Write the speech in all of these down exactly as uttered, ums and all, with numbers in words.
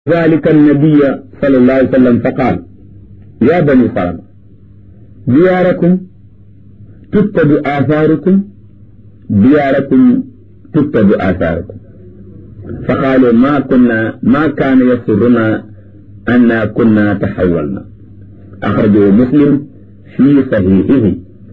ذلك النبي صلى الله عليه وسلم فقال يا بني سلمة دياركم تكتب آثاركم دياركم تكتب آثاركم فقالوا ما كنا ما كان يسرنا أننا كنا تحولنا أخرجه مسلم في صحيحه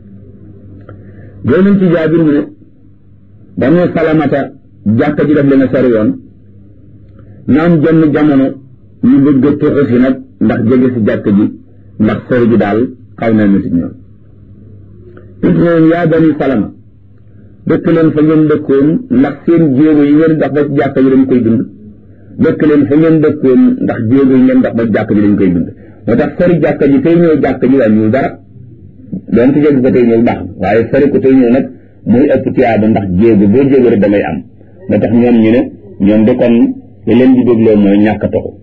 جونن ci Jaabir mu ne Banu Salamata jàkka ji def leen a sori woon ñoom jenn jamono ñu bëgg a tuxu si nag ndax jege si jàkk ji ndax sori ji daal xaw na nit ñoom it ñoom yaa Bani Salama dëkk leen fa ngeen dëkkoon ndax seen jéego yi ngeen dox ba ci jàkk ji dañ koy dund dëkk leen fa ngeen dëkkoon ndax jéego yi ngeen dox ba ci jàkk ji dañ koy dund moo tax sori jàkk ji tey ñëw jàkk ji wàññiwul dara doon ci jéego ko tey ñëw baax waaye sori ko tey ñëw nag muy ëpp tiyaaba ndax jéego boo jéego rek damay am moo tax ñoom ñu ne ñoom de kon li leen di dégloo mooy ñàkk a toxu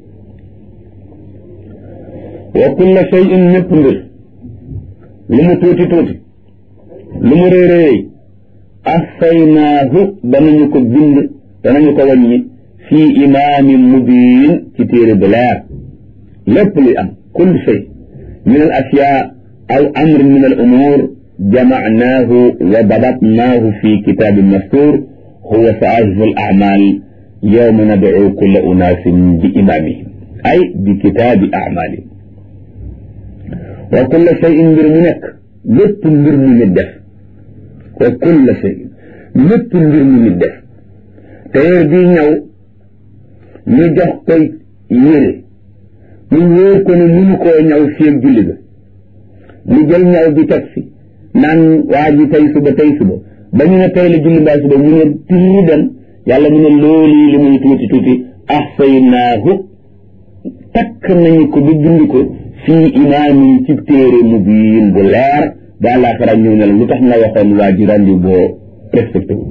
wa kulla shay'in ñëpp mbir lu mu tuuti tuuti lu mu réy réy ahsaynaahu danañu ko bind danañu ko wàññi fii imaamin mubiin ci téere bu leer lépp luy am kull shay min al ashyaa aw amr min al umuur jama'naahu wa dabatnaahu fi kitaabin mastuur huwa sahihu al a'maal yawma nad'u kulla unaasin bi imaamihim ay bi kitaabi a'maalihim wa kulla shay'in mbir mu nekk lépp mbir mu nit def wa kulla shay'in lépp mbir mu nit def te yéer bii ñëw ñu jox koy yére ñu wóor ko ne mënu koo ñëw fii ak julli ga mu jël ñëw bi teg fi naan waa ji tey suba tey suba ba ñu ne tey la julli mbaa suba mu ne tii dem yàlla mu ne loolu li muy tuuti tuuti ahsaynaahu takk nañu ko ba bind ko fii imaamin ci téere mubiin bu leer ba àllaaxira ñëw ne la lu tax nga waxoon waa ji rendi boo respecté wu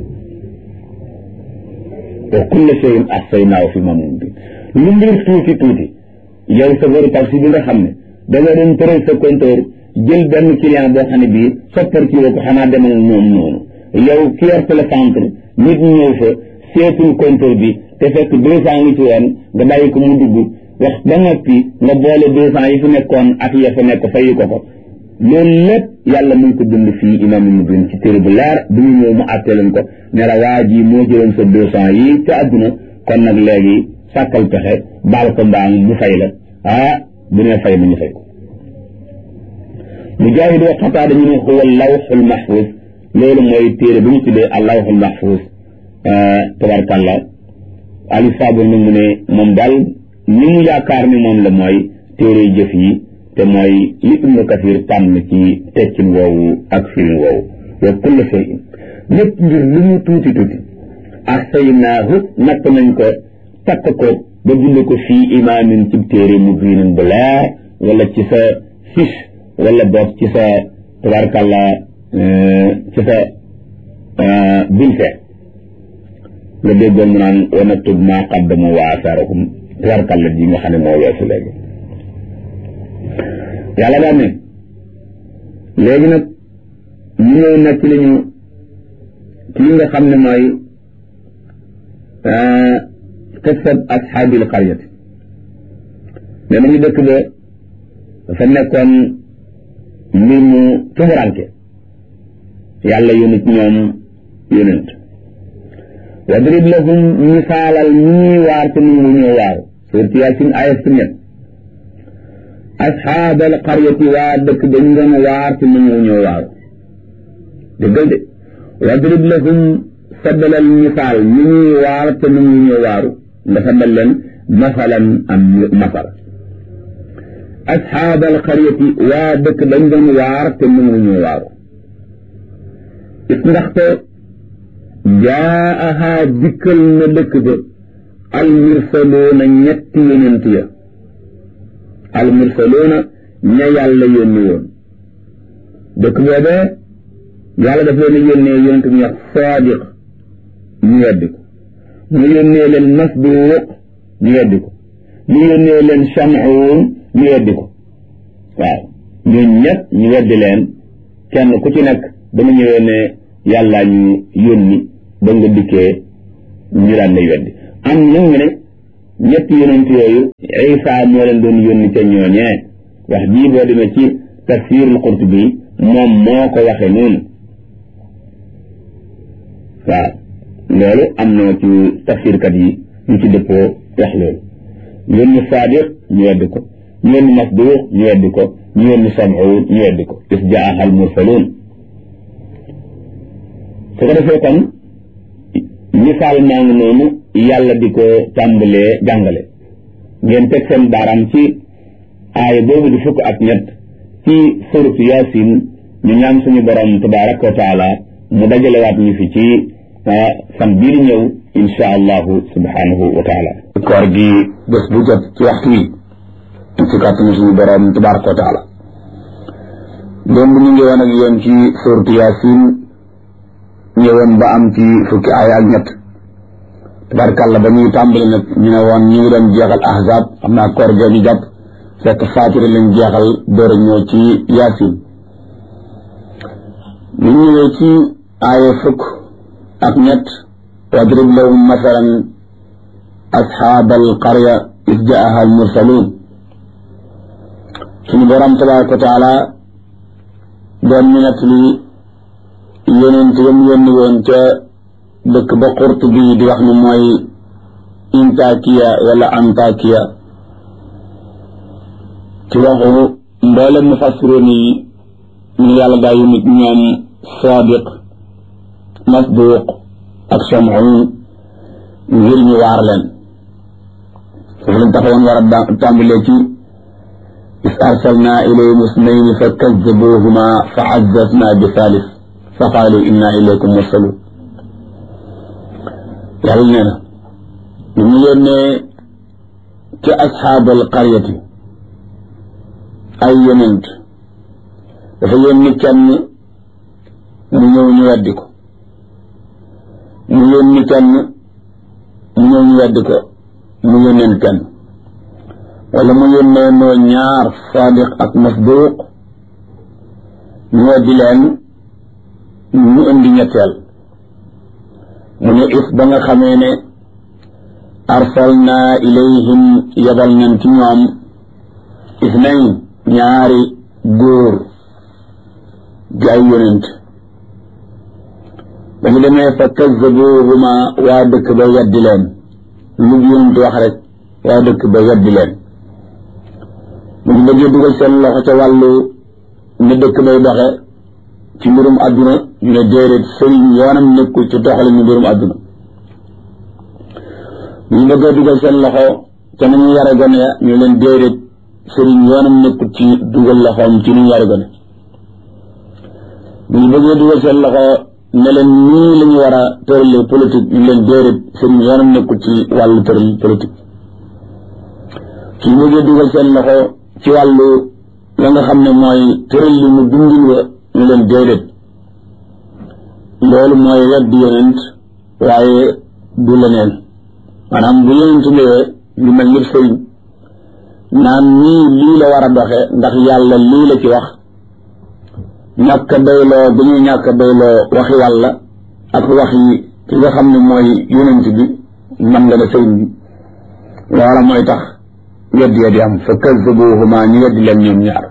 wa kulla shay'in ahsaynaahu fi imaamin mubiin lu mbir tuuti tuuti yow sa bëri taxi bi nga xam ne da nga dem tëral sa compteur jël benn client boo xam ne bii soppar ci woo ko xanaa demal moom noonu yow ki yor télécentre nit ñëw fa seetul compteur bi te fekk deux cent ngi ci woon nga bàyyi ko mu dugg wax ba noppi nga boole deux cent yi fi nekkoon ak ya fa nekk fayu ko ko loolu lépp yàlla mu ngi ko dund fii imaam mubiin ci téere bu leer bu ñu ñëw mu àttee leen ko ne la waa ji moo jëloon sa deux cent yi ca àdduna kon nag léegi sàkkal pexe baal ko mbaam mu fay la ah bu ne fay mu ñu fay ko Mujaahid wa Qataada ñu ne huwa lawhul mahfuus loolu mooy téere bu ñu tuddee al-lawhul mahfuus tabarkàlla Ali Sabur mi mu ne moom daal ni mu yaakaar ni moom la mooy téere jëf yi te mooy li Ibnu Kasiir tànn ci teccin woowu ak firin woowu wa kullu shay'in lépp mbir lu mu tuuti tuuti ahsaynaahu natt nañ ko takk ko ba bind ko fii imaamin ci téere mubiinin bu leer wala ci sa fiche wala boog ci sa tabarkàlla ci sa bulletin nga déggoon mu naan wa naktub maa qaddamu wa aasaarahum tabarkàlla ji nga xam ne moo weesu léegi yàlla daal ne léegi nag ñu ñëw nekk li ñu ci li nga xam ne mooy qissat ashaabil qaryati ne nañu dëkk ba dafa nekkoon mbir mu tumuranke yàlla yónni ci ñoom yónent wadrib lahum misaalal ñuy waar te nu ñoo waaru suurti Yaasin aaya si ñett asxaabal qaryati waa dëkk dañ doon waar te nu ñoo waaru dëggal de wadrib lahum saddalal misaal ñuy waar te nu ñoo waaru nga saddal leen masalan am masal asxaabal qaryati waa dëkk dañ doon waar te nu ñoo waaru it ndaxte jaaha dikkal na dëkk ba almursaloona ñetti yonent ya almursaloona ña yàlla yónni woon dëkk boobee yàlla daf leen yónnee yonent ñu wax saadiq ñu weddi ko mu yónnee leen masduuq ñu weddi ko mu yónnee leen shamuun ñu weddi ko waaw ñun ñëpp ñu weddi leen kenn ku ci nekk dama ñëwee ne yàllaa ñu yónni ba nga dikkee ñu daan lay weddi am ñu ne ñetti yonent yooyu Isa moo leen doon yónni ca ñooñee wax jii boo demee ci tafsirul Qurtubi moom moo ko waxe noonu waaw loolu am na ci tafsirkat yi ñu ci dëppoo wax loolu yónni Saadiq ñu weddi ko ñu yónni Masduuq ñu weddi ko ñu yónni Sam'uun ñu weddi ko is jaaha al mursaluun su ko defee kon misaal maa ngi noonu yàlla di ko tàmbalee jàngale ngeen teg seen baaraam ci aaya boobu di fukk ak ñett ci suratu Yaasin ñu ñaan suñu borom tabaraka wa taala mu dajalewaat ñu fi ci fan bii di ñëw insha allahu subhanahu wa taala koor gi bés bu jot ci waxtu wi ci kàttanu suñu borom tabaraka wa taala démb ñu ngi woon ak yéen ci suratu Yaasin ñëwoon ba am ci fukki aaya ak ñett tabarkàlla ba ñuy tàmbali nag ñu ne woon ñu ngi doon jeexal ahzab xam naa koor ga ñu jàpp fekk faatira lañ jeexal door a ñëw ci Yaasin ñu ñëwee ci aaya fukk ak ñett wadrib lahum masalan ashaabal qarya iz jaaha al mursaluun suñu borom tabaraka wa taala doon ñu nett li yonent yam yónni woon ca dëkk ba Qurtubi di wax ni mooy Intakiya wala Antakiya ci waxu mboolem mufassiroon yi ñu yàlla daa yu nit ñoom Saadiq Masduuq ak Sam'uun ngir ñu waar leen foofu lañ taxawoon war a tàmbalee ci is arsalna ilayhim isnayni fa kazzabuhuma fa azzazna bi thalith fa qaalu inna ilaykum mursaluun yàlla nee na ñu ñu yónnee ci asxaabal qaryati ay yonent dafa yónni kenn mu ñëw ñu weddi ko mu yónni kenn mu ñëw ñu weddi ko mu yónneen kenn wala mu yónnee noo ñaar Saadiq ak Masduuq ñu weddi leen ñu indi ñetteel mu ne is ba nga xamee ne arsalna ilayhim yabal nañ ci ñoom isnayn ñaari góor di ay yonent ba ñu demee fa kazzabuhuma waa dëkk ba weddi leen lu yonent wax rek waa dëkk ba weddi leen mu ñu bëggee dugal seen loxo ca wàllu ne dëkk bay doxe ci mbirum àdduna ñu ne déedéet sëriñ yoonam nekkul ci doxale ñu mbirum àdduna ñu bëggee dugal seen loxo ca nañu yare gone ya ñu leen déedéet sëriñ yoonam nekkul ci dugal loxoom ci ñu yare gone ñu bëggee dugal seen loxo ne leen nii la ñu war a tëralee politique ñu leen déedéet sëriñ yoonam nekkul ci wàllu tëral politique suñu bëggee dugal seen loxo ci wàllu la nga xam ne mooy tëral li mu dundin wa ñu leen déedéet loolu mooy weddi yonent waaye du leneen maanaam bu yonent ñëwee lu mel ni sëriñ naan nii lii la war a doxe ndax yàlla lii la ci wax ñàkk a doyloo bu ñuy ñàkk a doyloo waxi yàlla ak wax yi ki nga xam ne mooy yonent bi man nga ne sëriñ bi loola mooy tax weddi ya di am fa kazzabuhuma ñu weddi leen ñoom ñaar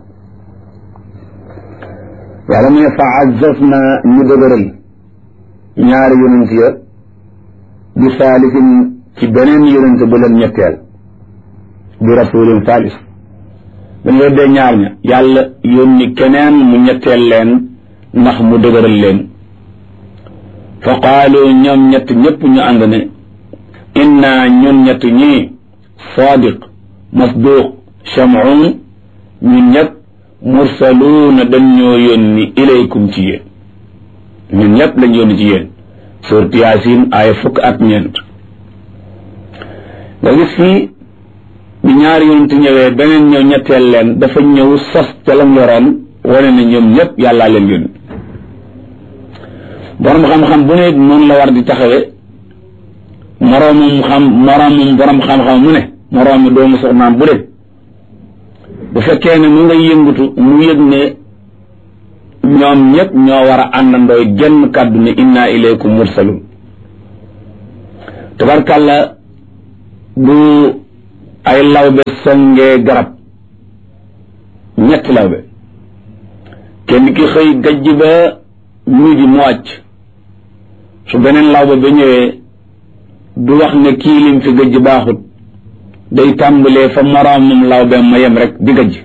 yàlla mu ne fa azzazna ñu dëgëral ñaari yonent ya bi saalisin ci beneen yonent bu leen ñetteel bi rasulin saalis dañ weddee ñaar ña yàlla yónni keneen mu ñetteel leen ndax mu dëgëral leen fa qaalu ñoom ñett ñëpp ñu ànd ne inna ñun ñett ñii Saadiq Masduuq Sam'uun ñun ñëpp mursaluuna dañ ñoo yónni ilaykum ci yéen ñun ñëpp lañ yónni ci yéen suuratu Yaasin ay fukk ak ñeent nga gis fii bi ñaari yonent ñëwee beneen ñëw ñetteel leen dafa ñëw sos ca lam yoroon wane ne ñoom ñëpp yàllaa leen yónni borom xam-xam bu ne noonu la war di taxawe moroomum xam moroomum borom xam-xam mu ne moroomi doomu soxnaam bu de bu fekkee ne mu ngay yëngutu mu yëg ne ñoom ñëpp ñoo war a àndandooy genn kàddu ne inna ilaykum mursalun tabarkàlla bu ay lawbe songee garab ñetti lawbe kenn ki xëy gajj ba midi mu wàcc su beneen lawbe ba ñëwee du wax ne kii lim fi gajj baaxut day tàmbalee fa moroomam lawbeem ma yem rek di gajj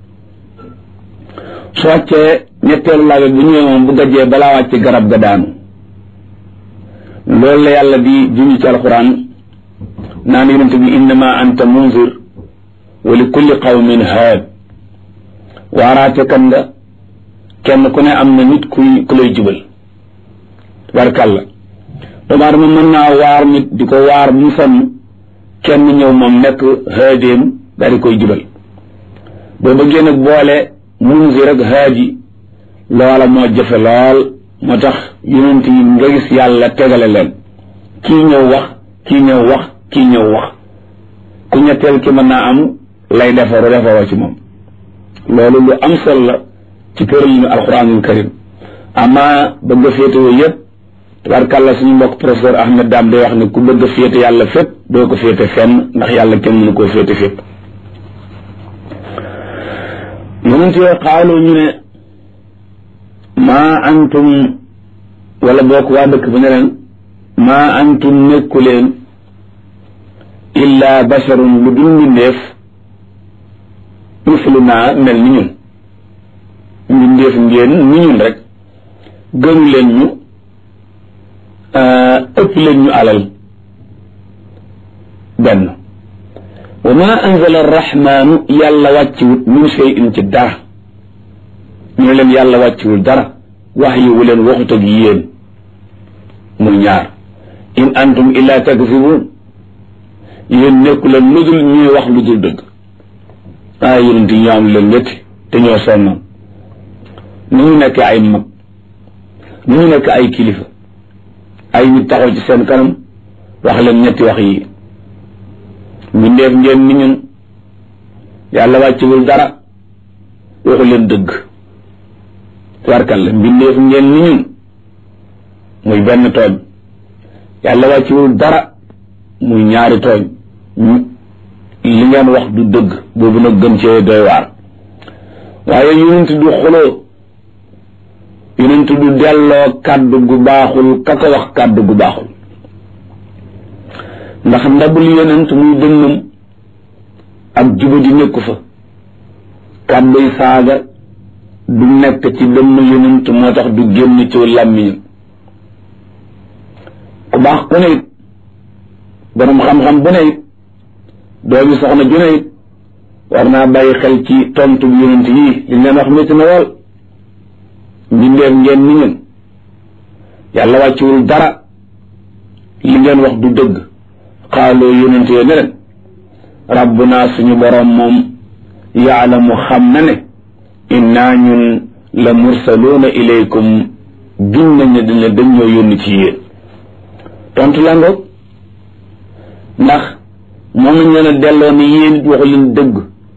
su wàccee ñetteelu lawbe bu ñëwee moom bu gajjee balaa wàcc garab ga daanu loolu la yàlla di junj ci alxuraan naan yonent bi innama anta munzir wa li kulli qawmin haad waaraate kan nga kenn ku ne am na nit kuy ku lay jubal barkàlla doomu aadama mën naa waar nit di ko waar bu mu sonn kenn ñëw moom nekk haadéem daal di koy jubal boo bëggee nag boole munzir ak haadi loola moo jëfe lool moo tax yonent yi nga gis yàlla tegale leen kii ñëw wax kii ñëw wax kii ñëw wax ku ñetteel ki mën naa am lay defaru defaroo ci moom loolu lu am solo la ci tëralinu alquranul karim ama bëgg a féete yooyu yëpp tabarkàlla suñu mbokk professeur Ahmed Dame day wax ne ku bëgg a féete yàlla fépp doo ko féete fenn ndax yàlla kenn mënu koo féete fépp yonent yooyu xaaloo ñu ne maa antum wala bokk waa dëkk ba ne leen maa antum nekku leen illa basharun lu dul mbindeef mislunaa mel ni ñun mbindeef ngeen ni ñun rek gënu leen ñu ëpp leen ñu alal benn wa ma anzala arrahmanu yàlla wàcciwut min shay'in ci dara ñu leen yàlla wàcciwul dara wax yi wu leen waxut ak yéen muy ñaar in antum illa takzibun yéen nekku leen lu dul ñuy wax lu dul dëgg ah yonent yi ñoo am leen métti te ñoo sonnoon nu ñu nekk ay mag nu ñu nekk ay kilifa ay nit taxaw ci seen kanam wax leen ñetti wax yi mbindeef ngeen ni ñun yàlla wàcciwul dara waxu leen dëgg warkal mbindeef ngeen ni ñun muy benn tooñ yàlla wàcciwul dara muy ñaari tooñ li ngeen wax du dëgg boobu nag gën cee doy waar waaye yonent du xuloo yonent du delloo kàddu gu baaxul ka ko wax kàddu gu baaxul ndax ndabul yonent muy dënnam ak juba di nekku fa kàdduy saaga du nekk ci dënn yonent moo tax du génn ci làmmiñam ku baax ku ne it borom xam-xam bu ne it doomi soxna ju ne it war naa bàyyi xel ci tontu bu yonent yii li leen wax métti na lool mbindeef ngeen ni ñun yàlla wàcciwul dara li ngeen wax du dëgg xaaloo yonent yee ne leen rabbuna suñu borom moom yaalamu xam na ne inna ñun la mursaluuna ilaykum gin nañ ne dañ dañ ñoo yónni ci yéen tontu la ngoog ndax moom nañ leen a delloo ni yéen it waxu leen dëgg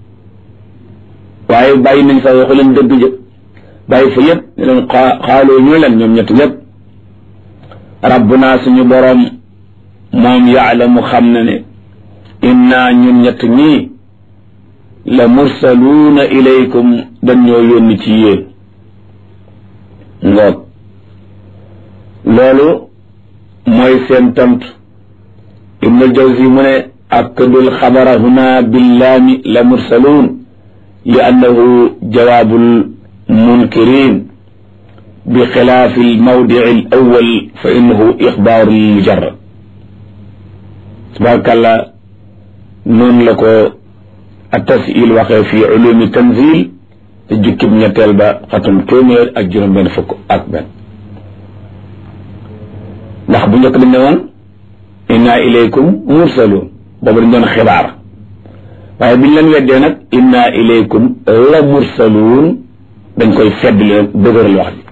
waaye bàyyi nañ fa waxu leen dëgg jë bàyyi fa yëpp ne leen xaaloo ñu leen ñoom ñett ñëpp rabbuna suñu boroom moom yaalamu xam na ne inna ñun ñett ñii la mursaluuna ilaykum dañ ñoo yónni ci yéen ngoog loolu mooy seen tontu ibnu al-Jawzi mu ne akkadul xabara huna billaami la mursaluun li annahu jawaabul munkirin bi xilaafi almawdici al awal fa innahu ixbaaru mujarrad tabaarakallah noonu la ko at-Tashiil waxee fi ulumi tanzil te jukkib ñetteel ba xatum téeméer ak juróom benn fukk ak benn ndax bu njëkk dañ ne woon inna ilaykum mursaluun boobu dañ doon xibaar waaye biñ leen weddee nag inna ilaykum la mursaluun dañ koy fedd leen dëgëral wax ji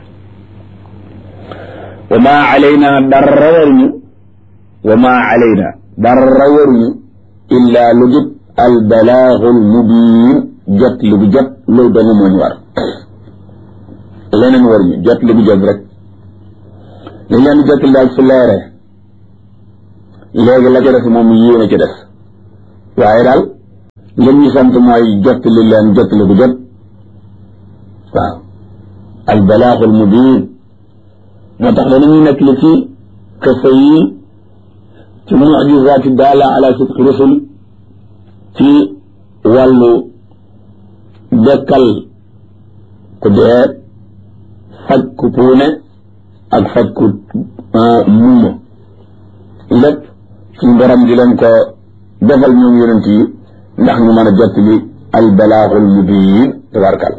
wa ma alayna dara waruñu wa ma alayna dara waruñu illa lu jub al balaagul mubiin jot li bu jot loolu dong moo ñu war leneen waruñu jot li bu jot rek li leen jot daal su leeree léegi la ca des moom yéen a ci des waaye daal lim ñu sant mooy jottali leen jottali bu jot waaw al balaaxul mubiin moo tax danañuy nekk li ci kese yi ci mujizaati daala ala sidqi rusul ci wàllu dekkal ku dee faj ku puune ak faj ku muuma lépp suñu borom di leen ko defal ñoom yonent yi ndax ñu mën a jottali al balaaxul mubiin tabarkal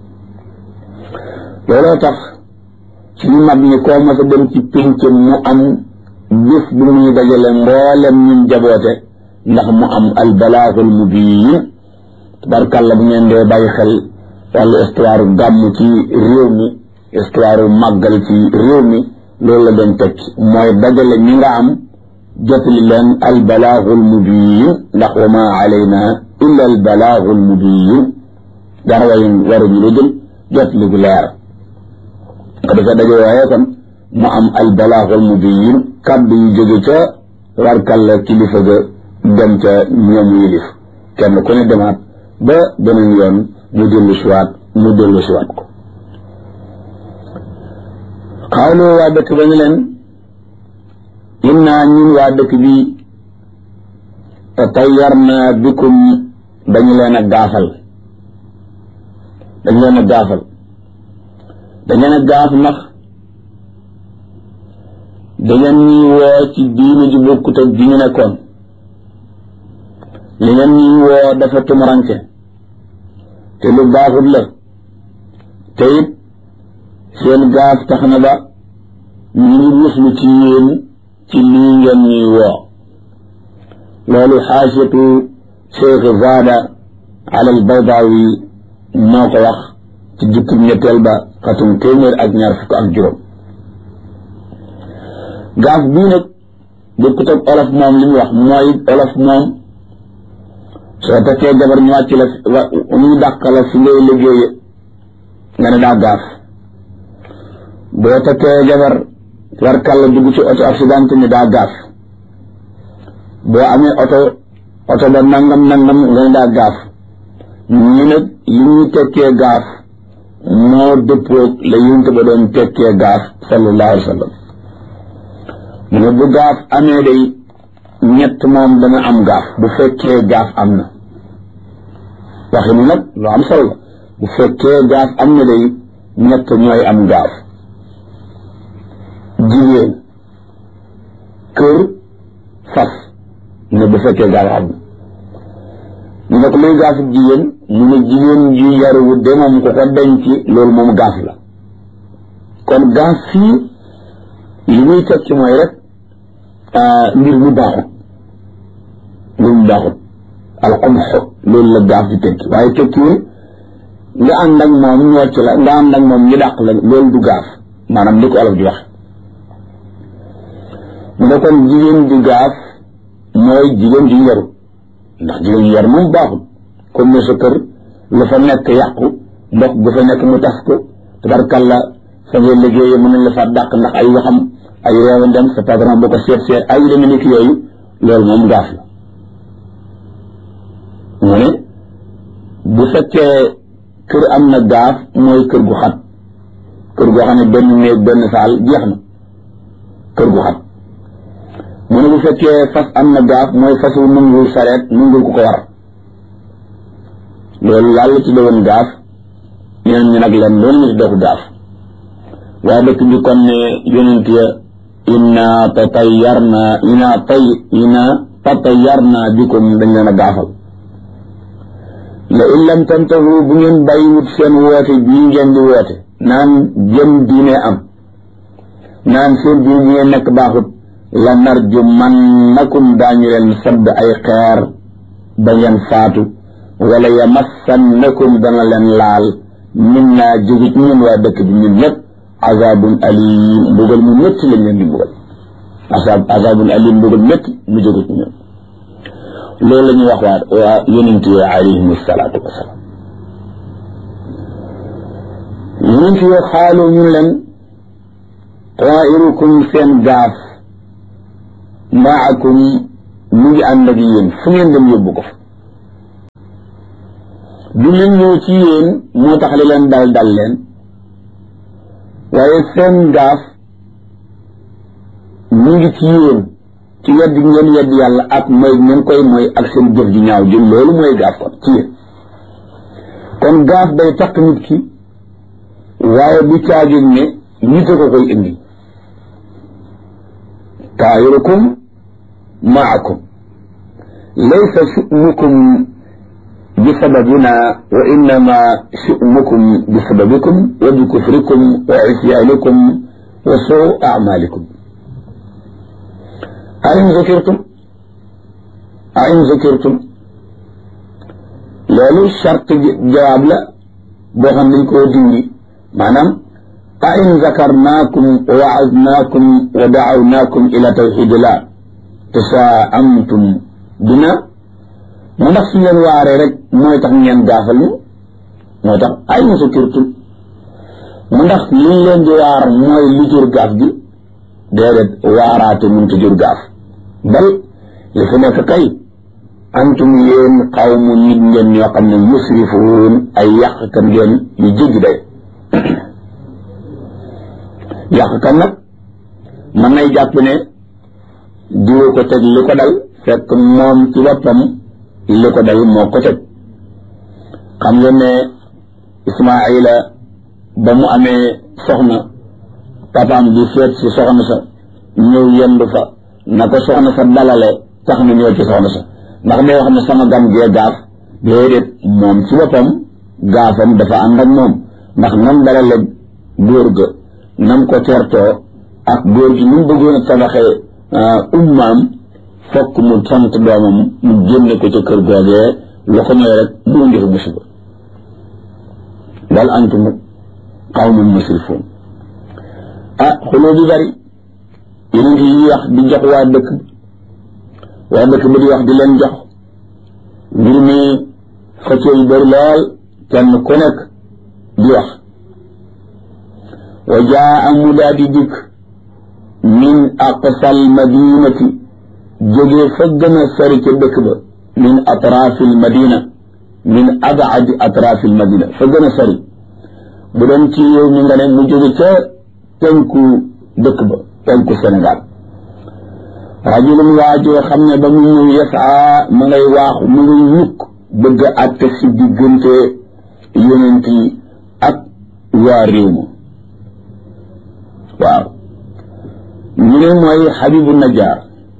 looloo tax suñu mag ñi koo mas a dem ci pénc mu am bis bu muy dajale mboolem ñun jaboote ndax mu am al balaaxul mubiin tabarkalla bu ngeen dee bàyyi xel wàllu histoire gàmm ci réew mi histoire màggal ci réew mi loolu la doon teg mooy dajale ñi nga am jotali leen al balaaxul mubiin ndax wa ma alayna illa al balaaxul mubiin dara way waruñu lu dul jotali gu leer ko dafa daje waaye kon mu am al balaaxul mubiin kàddu yu jóge ca warkalla kilifa ga dem ca ñoom yilif kenn ku ne demaat ba beneen yoon mu dellu siwaat mu dellu siwaat ko xawlu waa dëkk ba ñu leen innaa ñun waa dëkk bi tatayyarna bikum dañu leen a gaafal dañu leen a gaafal dañu leen a gaaf ndax dangeen ñuy woo ci diine ji bokkut ak ji ñu nekkoon li ngeen ñuy woo dafa tumuranke te lu baaxut la te it seen gaaf tax na ba ñu ngi muslu ci yéen ci lii ngeen ñuy woo loolu xaasiyatu cheikh Zaada ala al Baydaawi moo ko wax ci jukkib ñetteel ba xatum téeméer ak ñaar fukk ak juróom gaaf bii nag bokkut ak olof moom li mu wax mooy olof moom soo takkee jabar ñu wàcc la ñu dàq la fi ngay liggéeye nga ne daa gaaf boo takkee jabar warkalla dugg ci auto accident ni daa gaaf boo amee oto oto ba nangam nangam nga ne daa gaaf ñu nag li ñuy tekkee gaaf moo dëppoog la yonent ba doon tekkee gaaf sallallahu alayhi wa sallam mu ne bu gaaf amee day ñett moom dana am gaaf bu fekkee gaaf am na waxi ni nag lu am solo la bu fekkee gaaf am na day ñett ñooy am gaaf jigéen kër fas ne bu fekkee gaaf am na ñu ne ko luy gaafu jigéen mu ne jigéen ju yaruwut de moom ko ko denc loolu moom gaaf la kon gaaf fii li muy tekki mooy rek mbir mu baaxut mbir mu baaxut alxumxo loolu la gaaf di tekki waaye tekkiwul nga ànd ak moom ñocc la nga ànd ak moom ñu dàq la loolu du gaaf maanaam li ko olof di wax mu ne kon jigéen di gaaf mooy jigéen di yaru ndax jigéen di yaru moom baaxut comme ne sa kër la fa nekk yàqu ndox bu fa nekk mu tas ko tabarkalla fa ngay liggéeyee mën nañ la fa dàq ndax ay waxam ay réew ndem sa patron boo ko seet seet ay deme ni ki yooyu loolu moom gaaf la mu ne bu fekkee kër am na gaaf mooy kër gu xat kër goo xam ne benn néeg benn saal jeex na kër gu xat mu ne bu fekkee fas am na gaaf mooy fasu nungul sareet nungul ku ko war loolu yàlla ci doon gaaf ñeneen ñi nag leen loolu ñu ci doxu gaaf waaye dëkk bi kon ne yonent ya inna tatayarna ina tay ina tatayarna bikum dañ leen a gaafal la in lam tantahu bu ngeen bàyyiwut seen woote bii ngeen di woote naan jëm diine am naan seen diine ngeen nekk baaxut la narju man nakum daañu leen sadd ay xeer ba ngeen faatu wala yamassannakum dana leen laal min naa jógit ñun waa dëkk bi ñun ñëpp azabun alim mbugal mu métti lañ leen di mbugal azab azabun alim mbugal métti mu jógit ñun loolu la ñuy wax waa waa yonent yi alayhim salaatu wasalaam yonent yi xaalu ñu leen tairukum seen gaaf maakum mu ngi ànd ak yéen fu ngeen dem yóbbu ko fa du leen ñëw ci yéen moo tax li leen dal dal leen waaye seen gaaf mu ngi ci yéen ci weddi ngeen weddi yàlla ak mooy ngeen koy mooy ak seen jëf ji ñaaw jëm loolu mooy gaaf kon ci yéen kon gaaf day takk nit ki waaye bu caagin ne nit a ko koy indi taayirukum maakum laysa shu'mukum bi sababina wa innama shu'mukum bi sababikum wa bi kufrikum wa isyaanikum wa suu a'maalikum ain zakirtum ain zakirtum loolu charte jawaab la boo xam dañ koo dindi maanaam ain zakarnaakum wa wa'aznaakum wa da'awnaakum ila tawxidillah tasaamtum bina mu ndax su leen waaree rek mooy tax ngeen gaafal ñu moo tax ain zakirtum mu ndax liñ leen di waar mooy li jur gaaf gi déedéet waaraate mënut a jur gaaf bal li fi nekk kay antum yéen xawmu nit ngeen ñoo xam ne musrifuun ay yàqkat ngeen yu jéggi day yàqkat nag mën nay jàpp ne diwa ko teg li ko dal fekk moom ci boppam li ko dal moo ko teg xam ngeen ne Ismaayila ba mu amee soxna papaam di seet si soxna sa ñëw yendu fa na ko soxna sa dalale tax na ñëw ci soxna sa ndax day wax ne sama gan gee gaaf déedéet moom ci boppam gaafam dafa ànd ak moom ndax nam dalale góor ga nam ko teertoo ak góor gi ni mu bëggoon a tabaxee ummaam fokk mu sant doomam mu génne ko ca kër googee lu ko ñëw rek mu indi fa musiba bal antum qawmun musrifuun ah xuloo bi bari yeneen yi wax di jox waa dëkk waa dëkk ba di wax di leen jox mbir mi xëccoo yu bari lool kenn ku nekk di wax wa jaa mu daa di dikk min aqsal madinati jógee fa gën a sori ca dëkk ba min atraafil madina min abaadi atraafil madina fa gën a sori bu doon ci yow mi nga ne mu jóge ca penku dëkk ba penku Sénégal rajulum waajoo xam ne ba mu ñëw yasaa ma ngay waaxu mu ngay ñukk bëgg a àtte si diggante yonent yi ak waa réew ma waaw ñu ne mooy Habibu Najjar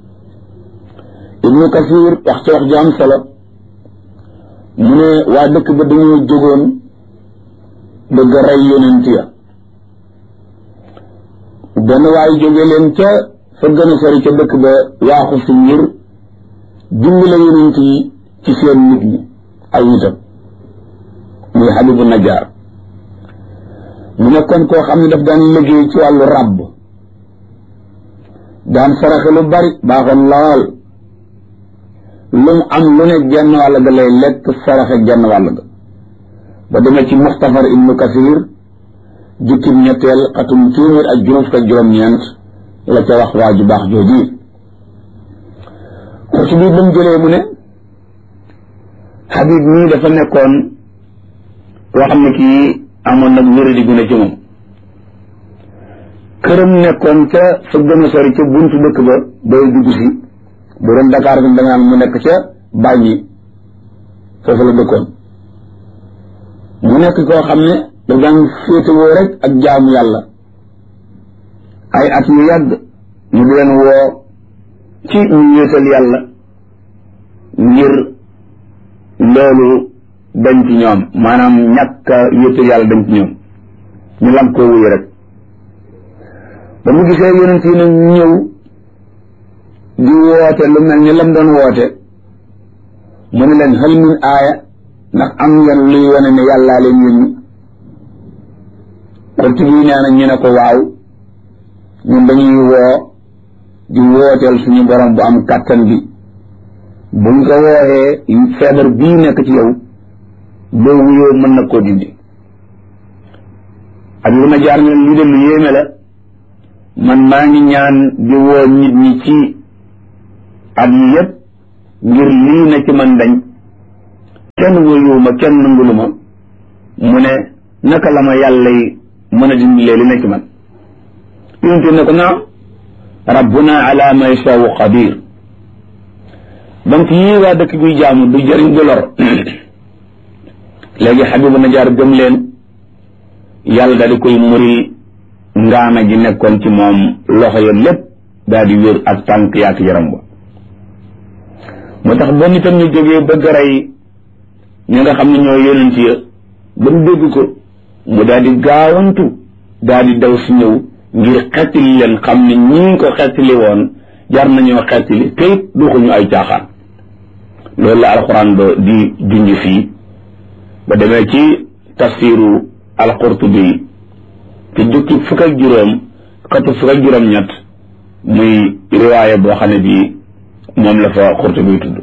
Ibnu Kasir wax ci wax ju am solo mu ne waa dëkk ba dañoo jógoon bëgg a rey yonent ya benn waay jóge leen ca fa gën a sori ca dëkk ba waaxu si ngir dimbale yonent yi ci seen nit ñi ay nitam muy Habibu Najjar mu nekkoon koo xam ne daf daan liggéey ci wàllu ràbb daan saraxe lu bari baaxoon lool lu mu am lu ne genn wàll ga lay lekk saraxe genn wàll ga ba demee ci Muxtasar Ibnu Kasir jukkim ñetteel xatum téeméer ak juróom fukk ak juróom-ñeent la ca wax waa ju baax jooji xurtu bi ba mu jëlee mu ne Habib mii dafa nekkoon koo xam ne kii amoon nag wéradi gu ne ci moom këram nekkoon ca fa gën a sori ca buntu dëkk ba bay dugg si bu doon Dakar bi da nga am mu nekk ca Bàññi foofu la dëkkoon mu nekk koo xam ne da daan féetewoo rek ak jaamu yàlla ay at yu yàgg ñu di leen woo ci ñu wéetal yàlla ngir loolu dañ ci ñoom maanaam ñàkk a wéetal yàlla dañ ci ñoom ñu lam koo wuyu rek ba mu gisee yonent yi nag ñëw di woote lu mel ni lam doon woote mu ne leen hal min aaya ndax am ngeen luy wane ne yàllaa leen yónni xurti bi nee na ñu ne ko waaw ñun dañuy woo di wooteel suñu borom bu am kàttan bi buñ ko wooxee feebar bii nekk ci yow boo wuyoo mën na koo dindi ak lu ma jaar ne lii de lu yéeme la man maa ngi ñaan di woo nit ñi ci at yi yëpp ngir lii na ci man dañ kenn wóyuwuma kenn nanguluma mu ne naka la ma yàlla yi mën a dindilee li na ci man yonente ne ko naam rabbuna ala ma yashaa'u qadir donc yii waa dëkk buy jaamu du jëriñ du lor léegi Habibu Najjaar gëm leen yàlla daal di koy muri ngaana ji nekkoon ci moom loxo ya lépp daal di wér ak tànk yaak yaram ba moo tax ba nitam ñu jógee bëgg a rey ñi nga xam ne ñoo yonent ya ba mu dégg ko mu daal di gaawantu daal di daw si ñëw ngir xettili leen xam ne ñi ko xettili woon jar nañoo xettili te it duxuñu ay caaxaan loolu la alxuraan ba di junj fii ba demee ci tafsiru al-Qurtubi te jukki fukk ak juróom xatu fukk ak juróom ñett muy riwaaya boo xam ne bii moom la fa Qurtubi tudd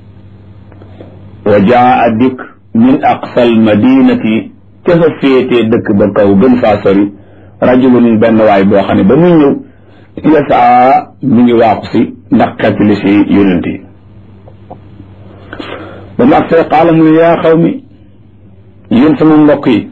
wa jaa dikk min aqsal madinati ca fa féetee dëkk ba kaw gën faa sori rajulun benn waay boo xam ne ba muy ñëw yasaa mi ngi waaxu si ndax xettali si yonent yi ba mu agsee qaala mu ne yaa xaw mi yéen sama mbokk yi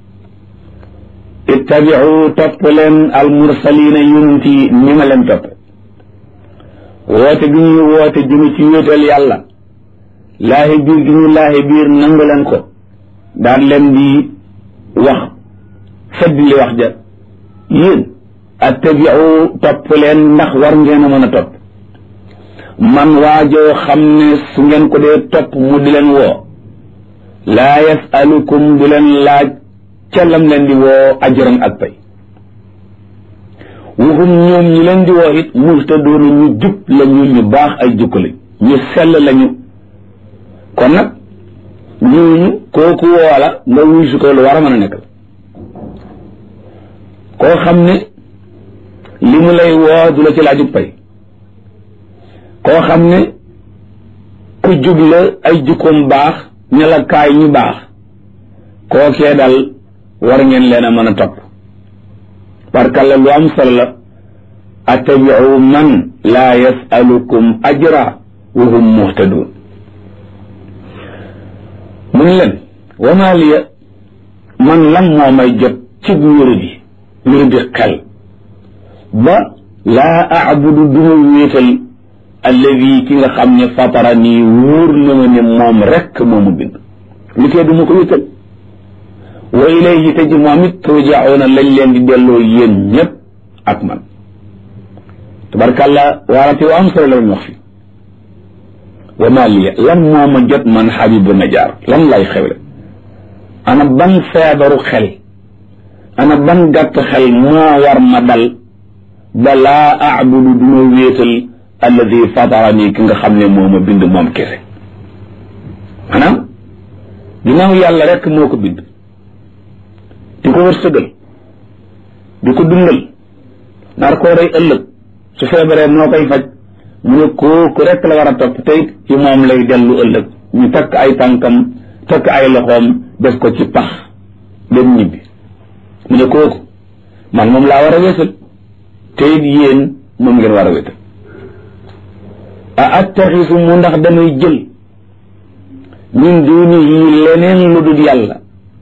ittabiu topp leen al mursalina yonent yi ni ma leen topp woote gi ñuy woote jëme ci wéetal yàlla laahi biir gi ñu laahi biir nangu leen ko daan leen di wax fedd li wax ja yéen attabiu topp leen ndax war ngeen a mën a topp man waajoo xam ne su ngeen ko dee topp mu di leen woo laa yasalukum du leen laaj ca lam leen di woo ajran ak pay waxum ñoom ñi leen di woo it muhtadoona ñu jub lañu ñu baax ay jukko lañ ñu sell lañu kon nag ñooñu kooku woola nga wuy su ko lu war a mën a nekk la koo xam ne li mu lay woo du la ci laajub pay koo xam ne ku jub la ay jukkoom baax ne la kaay ñu baax kookee dal war ngeen leen a mën a topp barkalla lu am solo la attabiu man laa yasalukum ajra wa hum muhtadun mu ne leen wama liya man lan moo may jot ci wéru bi wéru bi xel ba laa aabudu duma wéetal alladi ki nga xam ne fatara nii wóor na ma ne moom rekk moomu bind li tee du ma ko wéetal wa ilayhi te ji moom it turjauna lañ leen di delloo yéen ñëpp ak man tabarkàllah waarate wa am solo la wax fi wa ma liya lan moo ma jot man Habibu Najjaar lan lay xewle ana ban feebaru xel ana ban gàtt xel moo war ma dal ba laa aabudu du ma wéetal alladi fatarani ki nga xam ne moo ma bind moom kese maanaam ginnaaw yàlla rek moo ko bind di ko wërsëgal di ko dundal nar koo rey ëllëg su feebaree moo koy faj mu ne kooku rek la war a topp tey ci moom lay dellu ëllëg ñu takk ay tànkam takk ay loxoom def ko ci pax dem ñibbi mu ne kooku man moom laa war a wéetal te it yéen moom ngeen war a wéetal a attaxisu mu ndax damay jël min dunihi leneen lu dul yàlla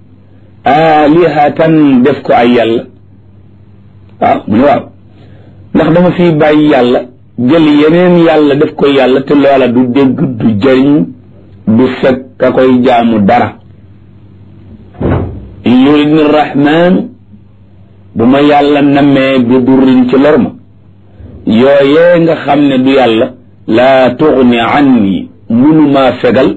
alihatan def ko ay yàlla waaw mu ne waaw ndax dama fi bàyyi yàlla jël yeneen yàlla def ko yàlla te loola du dégg du jëriñ du fekk ka koy jaamu dara in yuridni rahman bu ma yàlla nammee bi durrin ci lor ma yooyee nga xam ne du yàlla laa tugni anni mënumaa fegal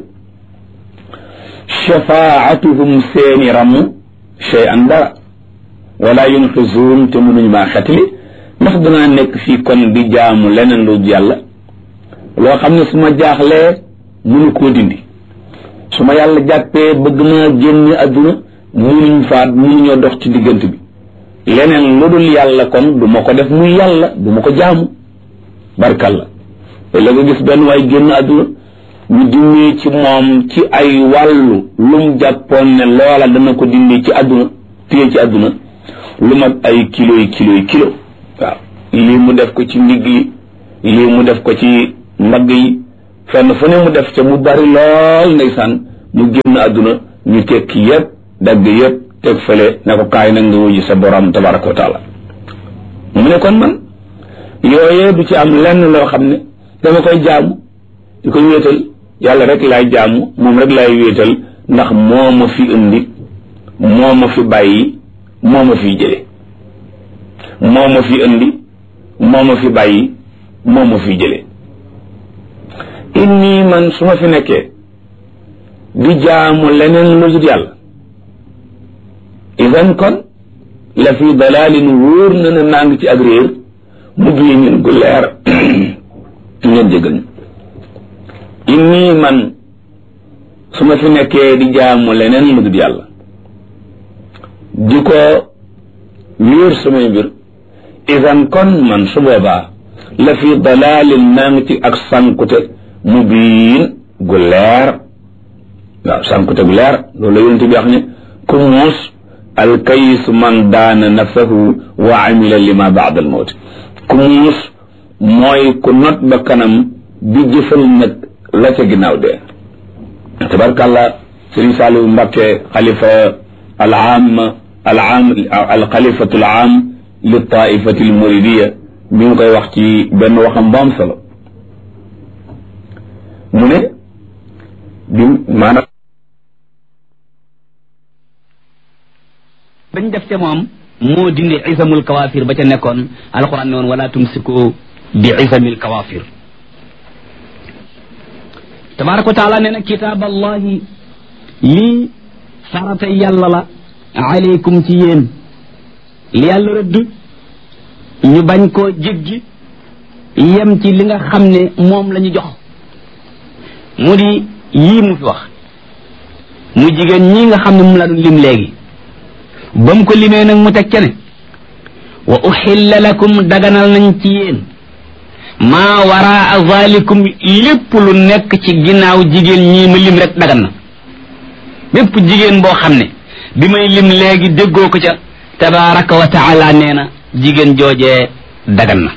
shafaatuhum seeni ramm shay an dara wala yunqisuun te mënuñu maa xetli ndax danaa nekk fii kon di jaamu leneen lu yàlla loo xam ne su ma jaaxlee mënu koo dindi su ma yàlla jàppee bëgg maa génn adduna mënuñ faat mënuñoo dox ci diggante bi leneen lu dul yàlla kon du ma ko def muy yàlla du ma ko jaamu barkalla la nga gis benn waay génn adduna ñu dindi ci moom ci ay wàllu lum jàppoon ne loola dana ko dindi ci adduna téye ci adduna lu mat ay kilo yi kilo yi kilo waaw lii mu def ko ci ndigg yi lii mu def ko ci mbagg yi fenn fu ne mu def ca mu bari lool ndeysaan mu génn àdduna ñu tekki yëpp dagg yëpp teg fële ne ko kaay nag nga wuji sa borom tabaraka wa taala mu ne kon man yooyee du ci am lenn loo xam ne dama koy jaamu di ko wéetal yàlla rek laay jaamu moom rek laay wéetal ndax moo ma fi indi moo ma fi bàyyi moo ma fi jële moo ma fi indi moo ma fi bàyyi moo ma fi jële inni man su ma fi nekkee di jaamu leneen lu dul yàlla idan kon la fi dalalin wóor na ne maa ngi ci ak réer mu bii min gu leer ngeen jégal ñu inni man su ma fi nekkee di jaamu leneen lu dul yàlla di ko wéer samay mbir idan kon man su boobaa la fi dalalin maa ngi ci ak sankute mu biin gu leer waaw sankute gu leer loolu la yonent bi wax ne ku muus alkayis man daana nafsahu wa amila lima baada al mawt ku muus mooy ku not ba kanam di jëfal nag la ca ginnaaw dee tabarkàllah sëriñ Saliou Mbacké xalifa al aam al aam al xalifatu al aam li taifati al muridiya mi ngi koy wax ci benn waxam bu am solo mu ne bi maanaam bañ def ca moom moo dindi isamul kawaafir ba ca nekkoon alquran ne woon wala tumsiku bi isamil kawaafir tabaraka wa taala nee na kitaab allahi lii farata yàlla la aleykum ci yéen li yàlla rëdd ñu bañ koo jéggi yem ci li nga xam ne moom la ñu jox mu di yii mu fi wax mu jigéen ñi nga xam ne mu la doon lim léegi ba mu ko limee nag mu teg ca ne wa uxilla lakum daganal nañ ci yéen maa waraa zalikum lépp lu nekk ci ginnaaw jigéen ñii ma lim rek dagan na bépp jigéen boo xam ne bi may lim léegi déggoo ko ca tabaraka wa taala nee na jigéen joojee dagan na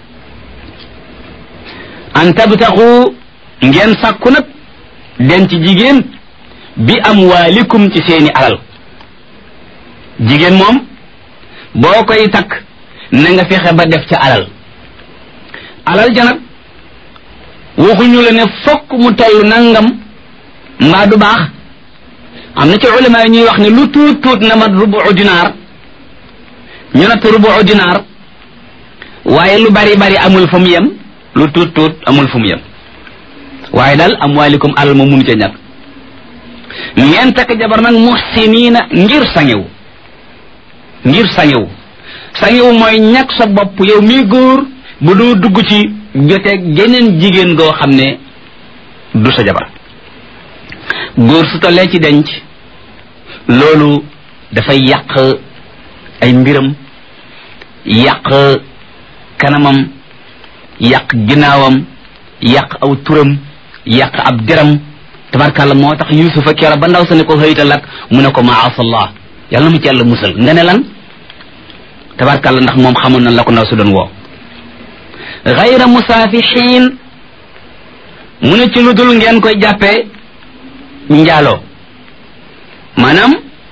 an tabtaxu ngeen sàkku nag denc jigéen bi amwaalikum ci seeni alal jigéen moom boo koy takk na nga fexe ba def ca alal alal ja nag waxuñu la ne fokk mu toll nangam mbaa du baax am na ci ulama yi ñuy wax ne lu tuut tuut na mat rubu dinaar ñu natt rubu dinaar waaye lu bari bari amul fu mu yem lu tuut tuut amul fu mu yem waaye daal amwaalikum alal ma munu ca ñàkk ngeen takk jabar nag muhsiniina ngir sangewu ngir sangewu sangewu mooy ñàkk sa bopp yow mii góor bu doo dugg ci joteeg geneen jigéen goo xam ne du sa jabar góor su tollee ci denc loolu dafay yàq ay mbiram yàq kanamam yàq ginnaawam yàq aw turam yàq ab deram tabarkàlla moo tax yusufa kera ba ndaw sa ne ko xëytal ak mu ne ko maasallah yàlla na mu ci yàlla musal nga ne lan tabarkàlla ndax moom xamoon na la ko ndaw su doon woo gayra musaafixiin mu ne ci lu dul ngeen koy jàppee njaaloo maanaam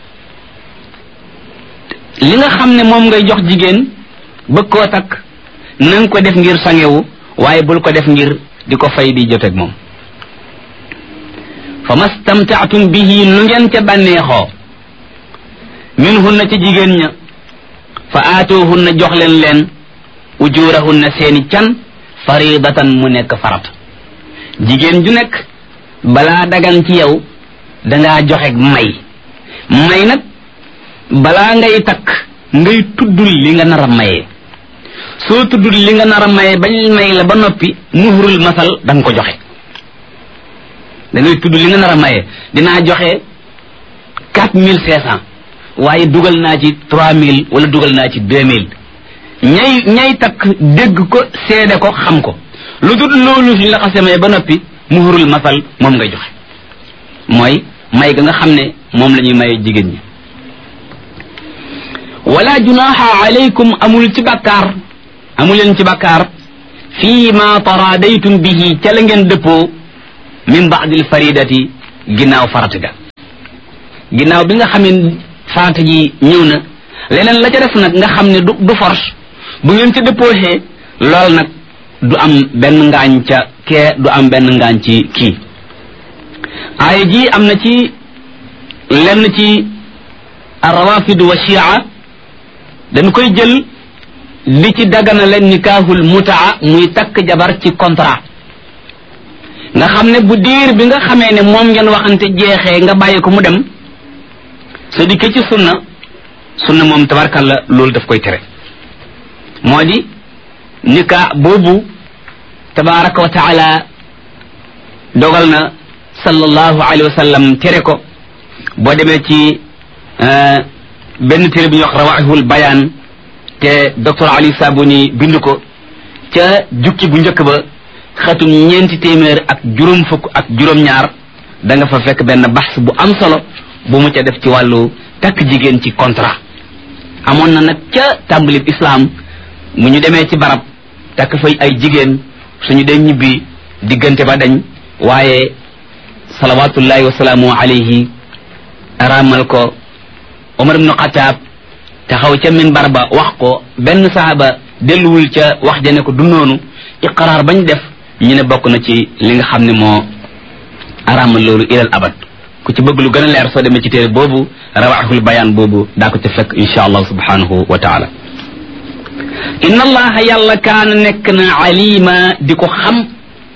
li nga xam ne moom ngay jox jigéen bëgg koo takk na nga ko def ngir sangewu waaye bul ko def ngir di ko fay di joteeg moom fa mastamtaatum bihi nu ngeen ca bànneexoo minhunna ci jigéen ña fa aatuhunna jox leen leen ujurahunna seeni can faridatan mu nekk farat jigéen ju nekk balaa dagan ci yow dangaa joxe may may nag balaa ngay takk ngay tuddul li nga nar a mayee soo tuddul li nga nar a mayee bañ may la ba noppi muhrul masal da nga ko joxe da ngay tudd li nga nar a mayee dinaa joxe quatre mille cinq cent waaye dugal naa ci trois mille wala dugal naa ci deux mille ñay ñay takk dégg ko seede ko xam ko lu dul loolu suñ la xasee maye ba noppi muhrul masal moom ngay joxe mooy may ga nga xam ne moom la ñuy maye jigéen ñi wala junaha alaykum amul ci bakkaar amuleen ci bakkaar fii ma taradaytum bihi ca la ngeen dëppoo min ba'dil faridati ginnaaw farata ga ginnaaw bi nga xam ne farata ji ñëw na leneen la ca def nag nga xam ne du du force bu ngeen ca dëppooxee lool nag du am benn ngaañ ca kee du am benn ngaañ ci kii aaya ji am na ci lenn ci arrawafid wa shia dañ koy jël li ci dagana leen nikaahul mutaa muy takk jabar ci contrat nga xam ne bu diir bi nga xamee ne moom ngeen waxante jeexee nga bàyyi ko mu dem sa dikke ci sunna sunna moom tabarkalla loolu daf koy tere moo di nika boobu tabaraka wa taala dogal na sallallahu alayhi wa sallam tere ko boo demee ci benn téere bu ñuy wax rawaahul bayaan te docteur Ali Sabuni bind ko ca jukki bu njëkk ba xatum ñeenti téeméer ak juróom fukk ak juróom-ñaar da nga fa fekk benn baxs bu am solo bu mu ca def ci wàllu takk jigéen ci contrat amoon na nag ca tàmbalib islam mu ñu demee ci barab takk fay ay jigéen suñu dee ñibbi diggante ba dañ waaye salawatullahi wasalaamu alayhi araamal ko Omar ibnu Xataab taxaw ca minbar ba wax ko benn saaba delluwul ca wax ja ne ko du noonu iqraar bañ def ñu ne bokk na ci li nga xam ne moo araamal loolu ilal abad ku ci bëgg lu gën a leer soo demee ci téere boobu rawaahul bayaan boobu daa ko ca fekk insha allah subhanahu wa taala inna allaha yàlla kaana nekk na alima di ko xam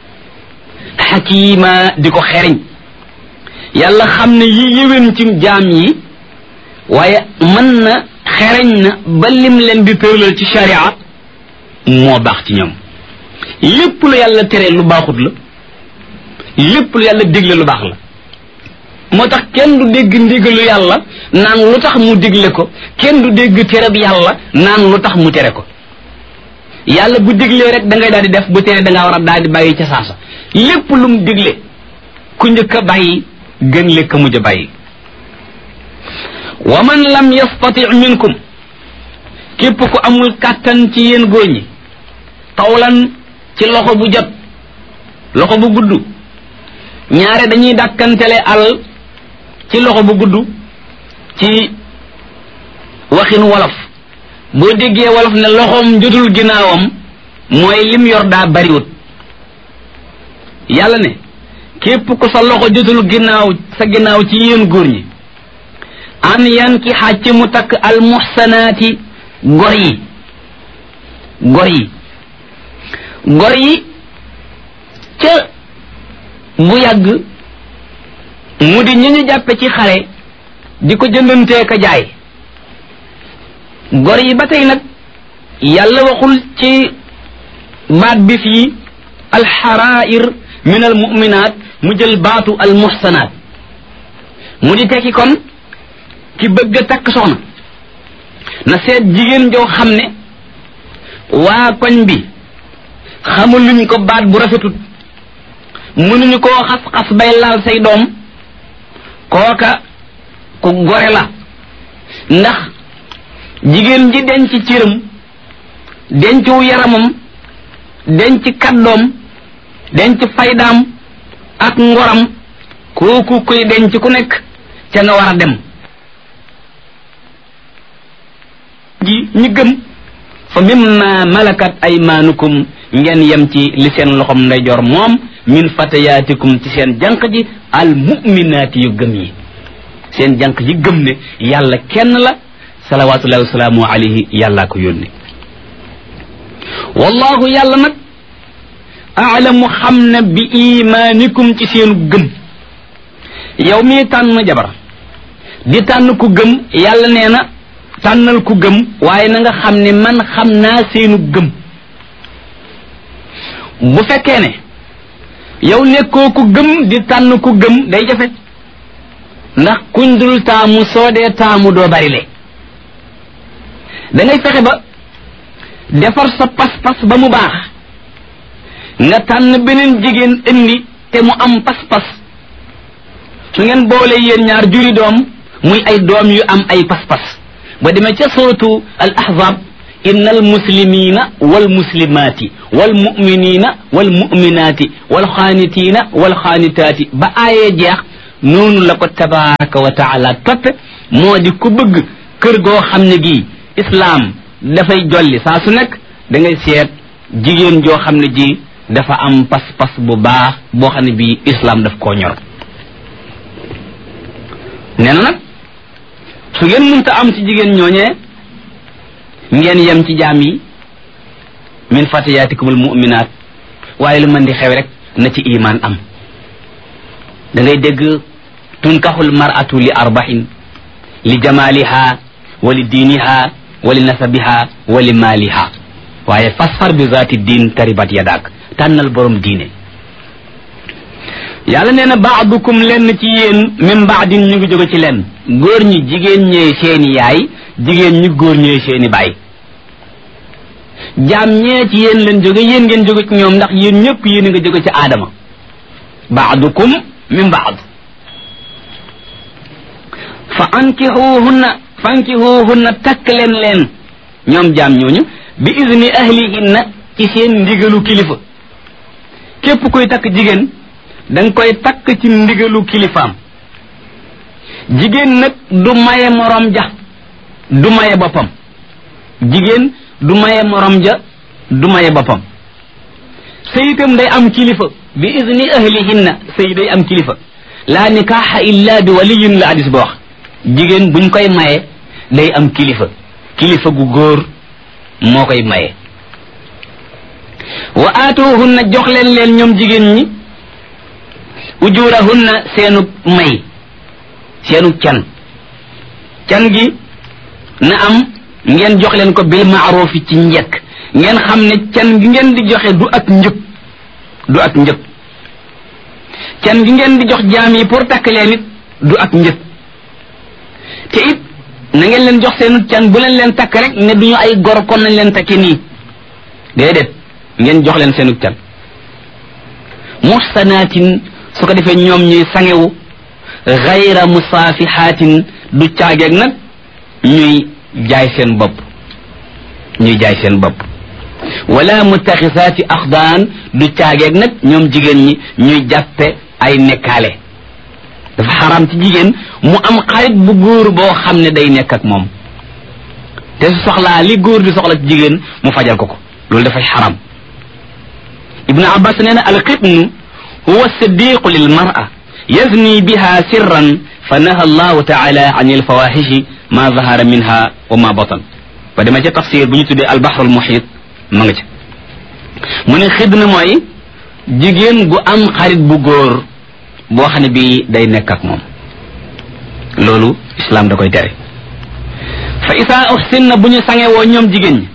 xakima di ko xereñ yàlla xam ne yi yéwén ci jaam yi waaye mën na xereñ na ba lim leen di tëralal ci sharia moo baax ci ñoom lépp lu yàlla tere lu baaxut la lépp lu yàlla digle lu baax la moo tax kenn du dégg ndigalu yàlla naan lu tax mu digle ko kenn du dégg tereb yàlla naan lu tax mu tere ko yàlla bu diglee rek da ngay daal di def bu tere da ngaa war a daal di bàyyi ca saasa lépp lu mu digle ku njëkk a bàyyi gën le ka mujj a bàyyi wa man lam yastati minkum képp ku amul kàttan ci yéen góor ñi tawlan ci loxo bu jot loxo bu gudd ñaare dañuy dàkkantele al ci loxo bu gudd ci waxin wolof boo déggee wolof ne loxoom jotul ginnaawam mooy lim yor daa bariwut yàlla ne képp ku sa loxo jotul ginnaaw sa ginnaaw ci yéen góor ñi an yan ki xàcc mu takk al muhsanaati gor yi gor yi gor yi ca bu yàgg mu di ñu ñu jàppe ci xale di ko jëndantee ka jaay gor yi ba tey nag yàlla waxul ci baat bi fii alxarair min al muminat mu jël baatu al muhsanaat mu di tekki kon ki bëgg a takk soxna na seet jigéen joo xam ne waa koñ bi xamul luñ ko baat bu rafetut mënuñu koo xas-xas bay laal say doom kooka ku gore la ndax jigéen ji denc cëram dencu yaramam denc kaddoom denc faydaam ak ngoram kooku koy denc ku nekk ca nga war a dem ji ñi gëm fa mimma malakat aymaanukum ngeen yem ci li seen loxom ndeyjoor moom min fatayaatikum ci seen jànq ji al mu'minaati yu gëm yi seen jànq ji gëm ne yàlla kenn la salawatullahi wasalaamu alayhi yàllaa ko yónni wallahu yàlla nag aalamu xam ne bi imaanikum ci seenu gëm yow mii tànn jabar di tànn ku gëm yàlla nee na tànnal ku gëm waaye na nga xam ne man xam naa seenu gëm bu fekkee ne yow nekkoo ku gëm di tànn ku gëm day jafe ndax kuñ dul taamu soo dee taamu doo bari le da ngay fexe ba defar sa pas-pas ba mu baax nga tànn beneen jigéen indi te mu am pas-pas su ngeen boole yéen ñaar juri doom muy ay doom yu am ay pas-pas ba demee ca suratu al ahzab inna al muslimina wal muslimati wal muminina wal muminati wal xaanitina wal xaanitaati ba aayee jeex noonu la ko tabaraka wa taala toppe moo di ku bëgg kër goo xam ne gii islaam dafay jolli saa su nekk da ngay seet jigéen joo xam ne ji dafa am pas-pas bu baax boo xam ne bii islaam daf koo ñor nee na nag su ngeen mënta am ci jigéen ñooñee ngeen yem ci jaam yi min fatayaatikumul mu'minaat waaye lu mën di xew rek na ci iman am da ngay dégg tunkaxul mar'atu li arba'in li jamaliha wa li diiniha wa li nasabiha wa li maaliha waaye fasfar bi zaati diin taribat yadak tànnal borom diine yàlla nee na baadukum lenn ci yéen min baadin ñu ngi jóge ci lenn góor ñi jigéen ñee seeni yaay jigéen ñi góor ñee seeni baay jaam ñee ci yéen leen jóge yéen ngeen jóge ci ñoom ndax yéen ñëpp yéen a nga jóge ci aadama baadukum min baad fa ankixuhunna fa ankixuhunna takk leen leen ñoom jaam ñooñu bi izni ahlihinna ci seen ndigalu kilifa képp koy takk jigéen danga koy takk ci ndigalu kilifaam jigéen nag du maye morom ja du maye boppam jigéen du maye morom ja du maye boppam sëy itam day am kilifa bi izni ahlihinna sëy day am kilifa laa nikaaxa illa bi waliyin la hadis ba wax jigéen buñ koy maye day am kilifa kilifa gu góor moo koy maye wa aatuhunna jox leen leen ñoom jigéen ñi ujurahunna seenu may seenu can can gi na am ngeen jox leen ko bil ma'ruf ci njëkk ngeen xam ne can gi ngeen di joxe du ak njëg du ak njëg can gi ngeen di jox jaam yi pour takk leen it du ak njëg te it na ngeen leen jox seenu can bu leen leen takk rek ne duñu ay gor kon nañ leen takke nii déedéet ngeen jox leen seenu can muhsanatin su ko defee ñoom ñuy sangewu gayra musaafihatin du caageeg nag ñuy jaay seen bopp ñuy jaay seen bopp wala mutaxisaati axdaan du caageeg nag ñoom jigéen ñi ñuy jàppe ay nekkaale dafa xaram ci jigéen mu am xarit bu góor boo xam ne day nekk ak moom te su soxlaa li góor di soxla ci jigéen mu fajal ko ko loolu dafay xaram ibnu abbas nee na alxitnu huwa siddiqu lil mar'a yazni biha sirran fa naha allahu taala an alfawahishi ma zahara minha wa ma batan ba dama ca tafsir bu ñu tuddee albahr almuhit ma nga ca mu ne xidna mooy jigéen gu am xarit bu góor boo xam ne bii day nekk ak moom loolu islam da koy tere fa isa uhsinna bu ñu sangewoo ñoom jigéen ñi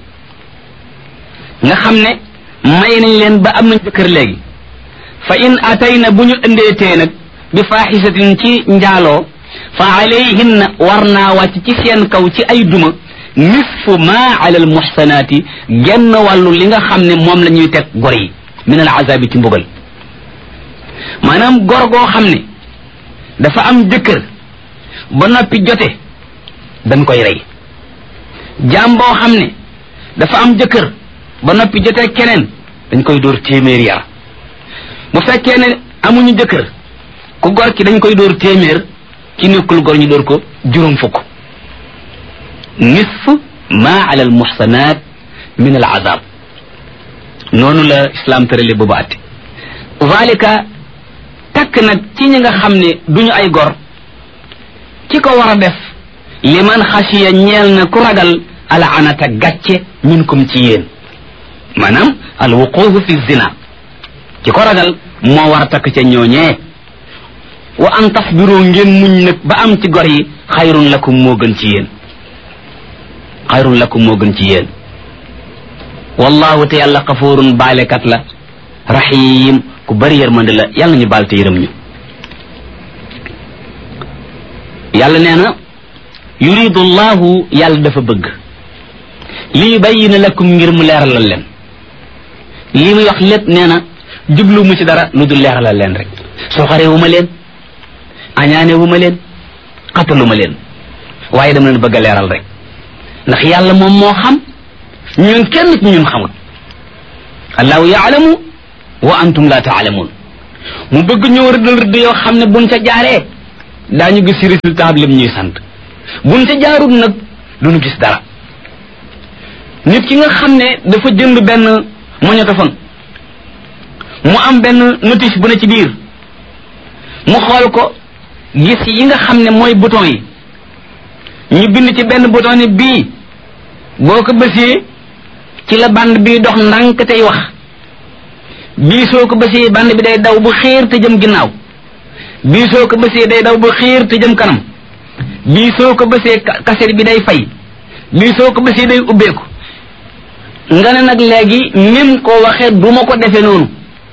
nga xam ne may nañ leen ba am nañ jëkkër léegi fa in atayna bu ñu ëndeetee nag bi faaxisatin ci njaaloo fa alayhinna war naa wàcc ci seen kaw ci ay duma nisfu ma ala al muhsanaati genn wàllu li nga xam ne moom la ñuy teg gor yi min al azabi ci mbugal maanaam gor goo xam ne dafa am jëkkër ba noppi jote dañ koy rey jaam boo xam ne dafa am jëkkër ba noppi jote keneen dañ koy dóor téeméer yar bu fekkee ne amuñu jëkkër ku gor ki dañ koy dóor téeméer ki nekkul gor ñu dóor ko juróom fukk nisf ma ala al muhsanat min al azab noonu la islam tërale boobu atti zalika takk nag ci ñi nga xam ne duñu ay gor ki ko war a def liman xasiya ñeel na ku ragal al anata gàcce minkum ci yéen maanaam al wuqufu fi zina ki ko ragal moo war a takk ca ñooñee wa an tasbiru ngeen muñ nag ba am ci gor yi xayrun lakum moo gën ci yéen xayrun lakum moo gën ci yéen wallahu te yàlla xafuurun baalekat la rahim ku bari yërmande la yàlla ñu baal te yërëm ñu yàlla nee na yuridu llahu yàlla dafa bëgg li yubayyina lakum ngir mu leeralal leen li muy wax lépp nee na jublu mu ci dara lu dul leeralal leen rek soxare wu ma leen añaane wu ma leen xatalu ma leen waaye dama leen bëgg a leeral rek ndax yàlla moom moo xam ñun kenn ci ñun xamul allahu yaalamu wa antum la taalamuun mu bëgg ñoo rëddal rëdd yoo xam ne buñ ca jaaree daañu gis résultat bi lim ñuy sant buñ ca jaarul nag duñu gis dara nit ki nga xam ne dafa jënd benn magnétophone mu am benn notice bu ne ci biir mu xool ko gis yi nga xam ne mooy bouton yi ñu bind ci benn bouton ni bii boo ko bësee ci la bande bi dox ndànk tey wax bii soo ko bësee bande bi day daw bu xiir te jëm ginnaaw bii soo ko bësee day daw bu xiir te jëm kanam bii soo ko bësee kaset bi day fay bii soo ko bësee day ubbeeku nga ne nag léegi nim ko waxee du ma ko defee noonu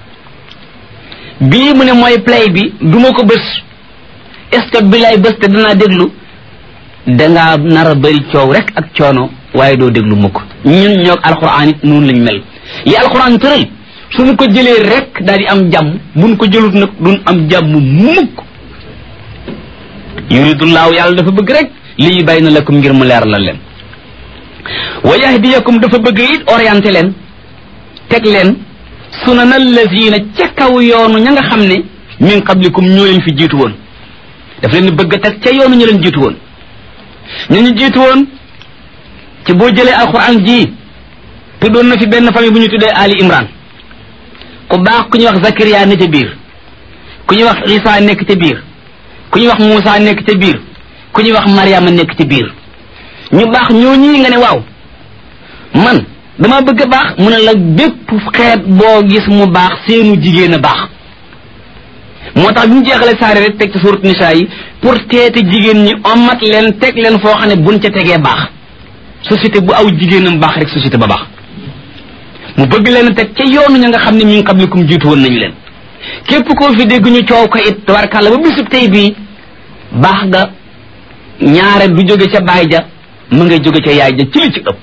bii mu ne mooy play bi du ma ko bës est-ce que bi lay bës te danaa déglu dangaa nar a bëri coow rek ak coono waaye doo déglu mukk ñun ñoog alxuraan it noonu lañ mel yi alxuraan tëral suñu ko jëlee rek daal di am jàmm buñ ko jëlut nag duñ am jàmm mukk yuridullahu yàlla dafa bëgg rek li yubayna lakum ngir mu leer la leen wa yahdiyakum dafa bëgg it orienté leen teg leen sunana allazina ca kaw yoonu ña nga xam ne min qablikum ñoo leen fi jiitu woon daf leen bëgg a teg ca yoonu ñu leen jiitu woon ñu ñu jiitu woon ci boo jëlee alquran ji tuddoon na fi benn famille bu ñu tuddee Ali Imran ku baax ku ñuy wax Zakariya ne ca biir ku ñuy wax Isa nekk ca biir ku ñuy wax Muusa nekk ca biir ku ñuy wax Mariama nekk ca biir ñu baax ñoo ñii nga ne waaw man dama bëgg a baax mu ne la bépp xeet boo gis mu baax seenu jigéen a baax moo tax bi ñu jeexale saare rek teg ci suurat Nisaa yi pour teete jigéen ñi omat leen teg leen foo xam ne buñ ca tegee baax société bu aw jigéenam baax rek société ba baax mu bëgg leen teg ca yoonu ña nga xam ne min qablikum jiitu woon nañu leen képp koo fi dégg ñu coow ko it tabarkàlla ba bisub tey bii baax ga ñaare du jóge ca baay ja mu ngay jóge ca yaay ja ci li ci ëpp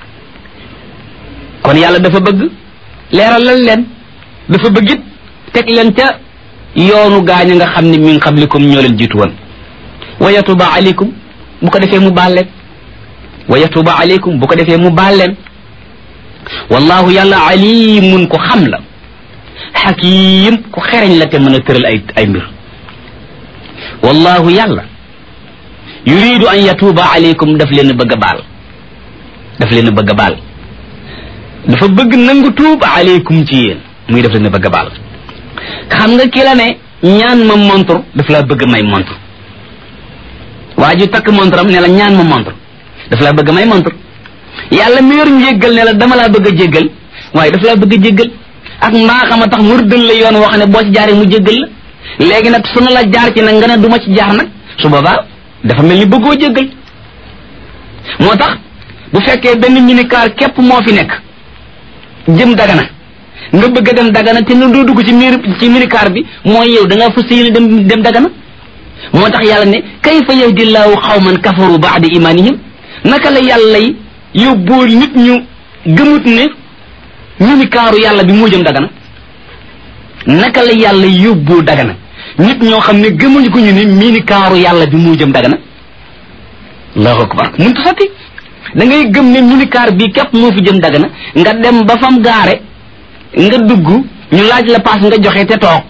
kon yàlla dafa bëgg leeralal leen dafa bëgg it teg leen ca yoonu gaañ nga xam ne min qablikum ñoo leen jiitu woon wa yatuba aleykum bu ko defee mu baal leen wa yatuba aleykum bu ko defee mu baal leen wallahu yàlla alimun ko xam la xakim ku xereñ la te mën a tëral ay ay mbir wallahu yàlla yuridu an yatuba aleykum daf leen bëgg a baal daf leen bëgg a baal dafa bëgg nangu tuub aleykum ci yéen muy daf leen bëgg a baal xam nga ki la ne ñaan ma montre daf laa bëgg may montre waa ji takk montre am ne la ñaan ma montre daf laa bëgg may montre yàlla mi yor njéggal ne la dama laa bëgg a jéggal waaye daf laa bëgg a jéggal ak mbaaxam a tax mu rëddal la yoon wax ne boo ci jaaree mu jéggal la léegi nag su na la jaar ci nag nga ne du ma ci jaar nag su boobaa dafa mel ni bëggoo jéggal moo tax bu fekkee benn minicar képp moo fi nekk jëm Dagana nga bëgg a dem Dagana te nga doo dugg ci miir ci minicar bi mooy yow da ngaa fas yéene dem dem Dagana moo tax yàlla ne kayfa yahdillahu xawman kafaru ba'da imanihim naka la yàlla yi yóbboo nit ñu gëmut ne minikaaru yàlla bi moo jëm Dagana naka la yàlla yóbboo Dagana nit ñoo xam ne gëmuñu ko ñu ne minikaaru yàlla bi moo jëm Dagana allahu akbar mënut a sotti da ngay gëm ne minikaar bi képp moo fi jëm Dagana nga dem ba fam gaare nga dugg ñu laaj la paas nga joxe te toog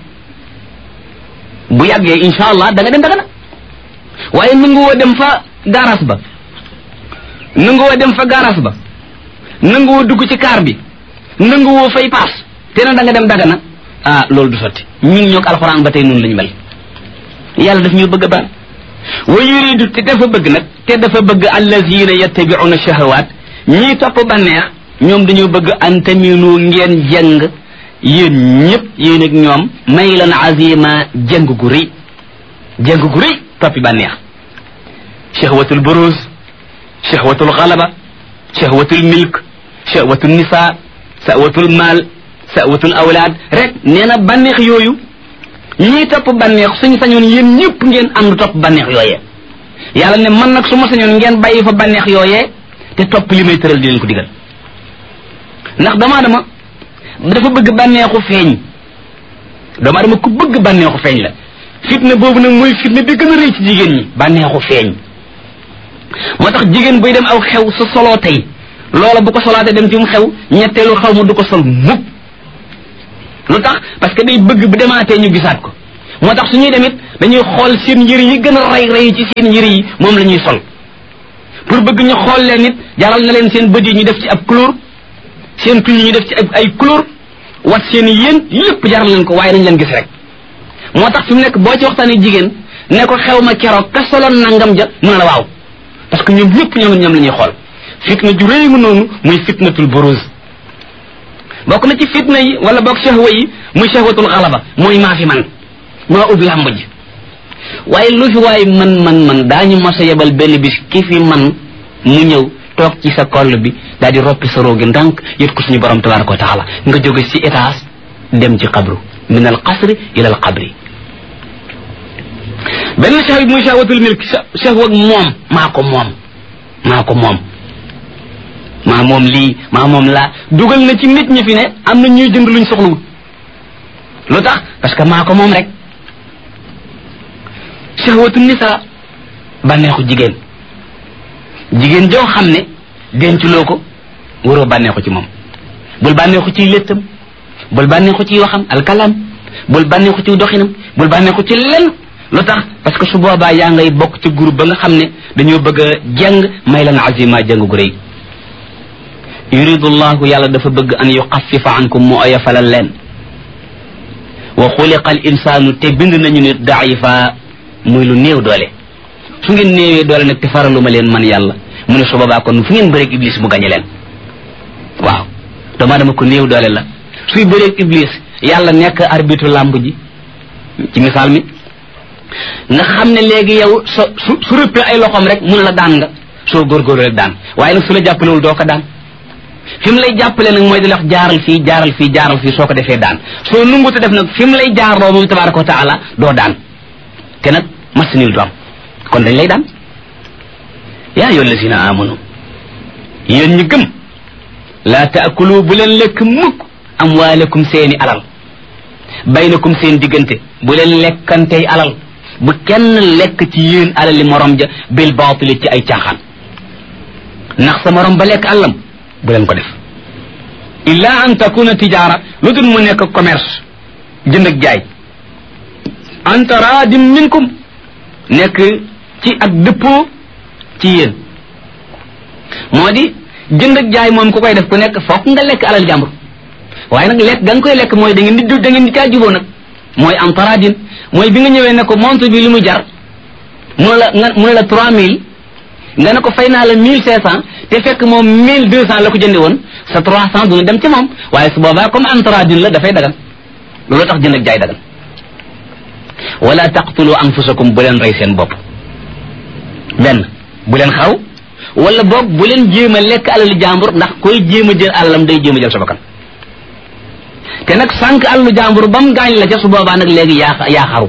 bu yàggee insha allah da nga dem Dagana waaye nangu woo dem fa gaaraas ba nangu woo dem fa gaaraas ba nangu woo dugg ci kaar bi nangu woo fay paas te na da nga dem Dagana ah loolu du sotti ñun ñoo ko alxuraan ba tey noonu lañu mel yàlla daf ñu bëgg a baal wa yuridu te dafa bëgg nag te dafa bëgg allazina yattabi'una shahawaat ñii topp banneex ñoom dañoo bëgg an taminu ngeen jeng yéen ñëpp yéen ak ñoom maylan azima jeng gu rëy jeng gu rëy toppi banneex shahwatul buruz shahwatul ghalaba shahwatul milk shahwatul nisa shahwatul mal shahwatul awlaad rek nee na banneex yooyu ñii topp banneex suñu sañoon yéen ñëpp ngeen ànd topp banneex yooyee yàlla ne man nag su ma sañoon ngeen bàyyi fa banneex yooyee te topp li may tëral di leen ko digal ndax doomu aadama dafa bëgg bànneexu feeñ doomu aadama ku bëgg bànneexu feeñ la fitna boobu nag mooy fitna bi gën a rëy ci jigéen ñi bànneexu feeñ moo tax jigéen buy dem aw xew sa soloo tey loola bu ko solaatee dem ci mu xew ñetteelu xaw ma du ko sol mukk lu tax parce que day bëgg bu demaatee ñu gisaat ko moo tax su ñuy demit dañuy xool seen yëri yi gën a rey rey ci seen yëri yi moom la ñuy sol pour bëgg ñu xool leen nit jaral na leen seen bët yi ñu def ci ab couleur seen tuñ yi ñu def ci ay couleur wat seen yéen lépp jaral leen ko waaye dañ leen gis rek moo tax fi mu nekk boo ci waxtaanee jigéen ne ko xew ma keroog ka soloon nangam ja mu ne la waaw parce que ñoom ñëpp ñoom ñoom la ñuy xool fitna ju réy mu noonu muy fitnatul buruz bokk na ci fitna yi wala bokk shahwa yi muy shahwatul xalaba mooy maa fi man maa ubbi làmb ji waaye lu fi waaye man man man daañu mos a yebal benn bis ki fi man mu ñëw toog ci sa koll bi daal di roppi sa roogi ndànk yët ko suñu borom tabaraka wa taala nga jóge ci étage dem ci xabru min al qasri ila al qabri benn shahwa muy shahwatul milk shahwa moom maa ko moom maa ko moom maa moom lii maa moom laa dugal na ci nit ñi fi ne am na ñuy jënd luñ soxlawul lu tax parce que maa ko moom rek shahwatu nisa bànneexu jigéen jigéen joo xam ne denculoo ko waroo bànneexu ci moom bul bànneexu ciy léttam bul bànneexu ciy waxam alkalam bul bànneexu ci doxinam bul bànneexu ci lenn lu tax parce que su boobaa yaa ngay bokk ci groupe ba nga xam ne dañoo bëgg a jàng may lan azima jàng gu rëy yuridu llahu yàlla dafa bëgg an yuxafifa ankum mu oyofalal leen wa xuliqa al insaanu te bind nañu nit daifa muy lu néew doole su ngeen néewee doole nag te faralu ma leen man yàlla mu ne su boobaa kon fu ngeen bëreeg iblis mu gañe leen waaw doomu aadama ko néew doole la suy bëreeg iblis yàlla nekk arbitre làmb ji ci misaal mi nga xam ne léegi yow so su su rëppee ay loxoom rek mun la daan nga soo góorgóorlu rek daan waaye nag su la jàppalewul doo ko daan fi mu lay jàppale nag mooy di la wax jaaral fii jaaral fii jaaral fii soo ko defee daan soo nunguta def nag fi mu lay jaarloo moom tabaraka wa taala doo daan te nag masinil du am kon dañ lay daan yaa ayyuha allazina amanu yéen ñi gëm laa taakulu bu leen lekk mukk amwaalakum seeni alal baynakum seen diggante bu leen lekkantey alal bu kenn lekk ci yéen alali morom ja bil baatili ci ay caaxaan ndax sa morom ba lekk àllam bu leen ko def illa an takuna tijaara lu dul mu nekk commerce jënd ak jaay an taraadim minkum nekk ci ak dëppoo ci yéen moo di jënd ak jaay moom ku koy def ku nekk fokk nga lekk alal jàmbur waaye nag lekk ga nga koy lekk mooy da ngeen di da ngeen di caa juboo nag mooy am taraadin mooy bi nga ñëwee ne ko montre bi li mu jar mu ne la nga mu ne la trois mille nga ne ko fay naa la mille cinq cent te fekk moom mille deux cent la ko jënde woon sa trois cent duna dem ci moom waaye su boobaa comme am taraadin la dafay dagan loolu tax jënd ak jaay dagan wala taqtulu anfusakum bu leen rey seen bopp benn bu leen xaw wala boog bu leen jéem a lekk alali jàmbur ndax koy jéem a jël alalam day jéem a jël sa bakkan te nag sànq alalu jàmbur ba mu gaañ la ca su boobaa nag léegi yaa yaa xaru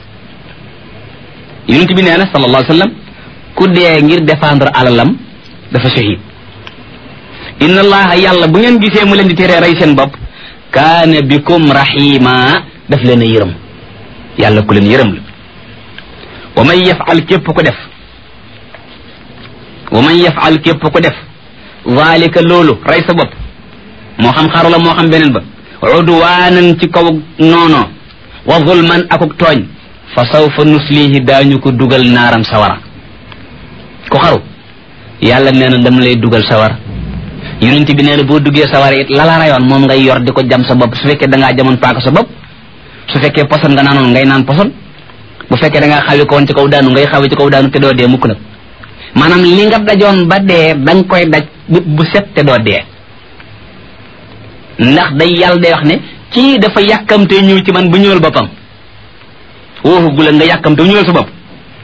yonent bi nee na sallallahu alayhi wa sallam ku dee ngir défendre alalam dafa shahid inna allaha yàlla bu ngeen gisee mu leen di teree rey seen bopp kaana bikum rahima daf leen a yërëm yàlla ku leen yërëm la wa man yafal képp ko def wa man yafal képp ko def zalika loolu rey sa bopp moo xam xaru la moo xam beneen ba udwaanan ci kaw noono wa zulman akuk tooñ fa sawfa nuslihi daañu ko dugal naaram sawara ku xaru yàlla nee na dama lay dugal sawara yonent bi nee na boo duggee sawara it lala rayoon moom ngay yor di ko jam sa bopp su fekkee da ngaa jamoon paaka sa bopp su fekkee poson nga naanoon ngay naan poson bu fekkee da ngaa xawi ko woon ci kaw daanu ngay xawi ci kaw daanu te doo dee mukk nag maanaam li nga dajoon ba dee da nga koy daj bu set te doo dee ndax day yàlla day wax ne kii dafa yàkkamte ñëw ci man ba ñëwal boppam woofu gula nga yàkkamte ñëwal sa bopp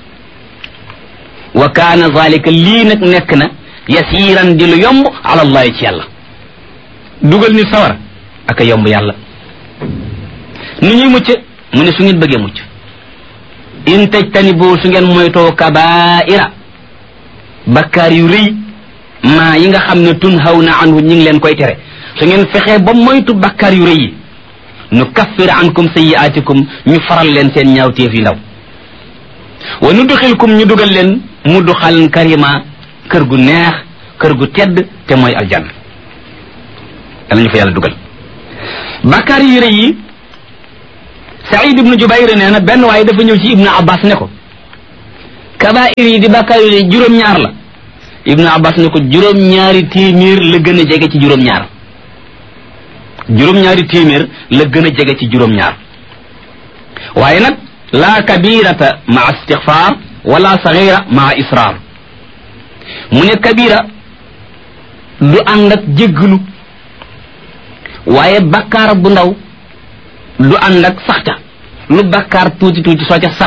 wa kaana zalika lii nag nekk na yasiran di lu yomb ala allahi ci yàlla dugal ni sawar ak a yomb yàlla nu ñuy mucc mu ne su ngeen bëggee mucc in tajtanibu su ngeen moytoo kabaira bakkaar yu rëy maa yi nga xam ne tunhawna anhu ñi ngi leen koy tere su ngeen fexee ba moytu bakkaar yu rëy yi nu kaffir ankum sayyi'atikum ñu faral leen seen ñaawteef yi ndaw wa nudxilkum ñu dugal leen mudxalan karima kër gu neex kër gu tedd te mooy aljanna yàlla ñu fa yàlla dugal bàkkaar yu rëy yi Saïd ibnu Jubayr nee na benn waaye dafa ñëw ci Ibnu Abbas ne ko kabaa'ir yi di bàkkaar yu rëy juróom-ñaar la Ibnu Abbas ne ko juróom-ñaari téeméer la gën a jege ci juróom-ñaar juróom-ñaari téeméer la gën a jege ci juróom-ñaar waaye nag laa kabirata maa istixfaar wala sagira maa israar mu ne kabira du ànd ak jéggalu waaye bakkaar bu ndaw du ànd ak saxta lu bakkaar tuuti tuuti soo ca sax